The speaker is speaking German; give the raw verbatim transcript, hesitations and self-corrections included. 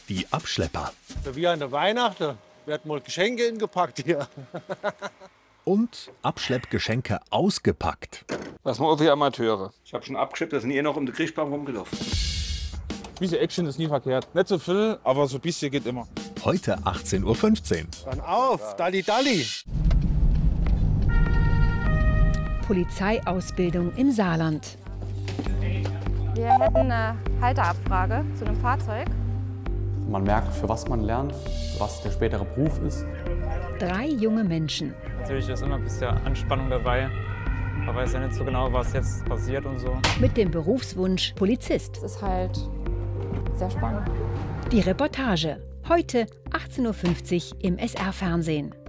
Die Abschlepper. So wie an der Weihnachten werden mal Geschenke ingepackt hier. Und Abschleppgeschenke ausgepackt. Was machen wir Amateure? Ich habe schon abgeschleppt, da sind eh noch um den Kriechbaum rumgelaufen. Ein bisschen Action ist nie verkehrt. Nicht so viel, aber so ein bisschen geht immer. Heute achtzehn Uhr fünfzehn. Dann auf, Dalli Dalli. Polizeiausbildung im Saarland. Wir hätten eine Halteabfrage zu einem Fahrzeug. Man merkt, für was man lernt, für was der spätere Beruf ist. Drei junge Menschen. Natürlich ist immer ein bisschen Anspannung dabei. Man weiß ja nicht so genau, was jetzt passiert und so. Mit dem Berufswunsch Polizist. Es ist halt sehr spannend. Die Reportage. Heute achtzehn Uhr fünfzig im S R-Fernsehen.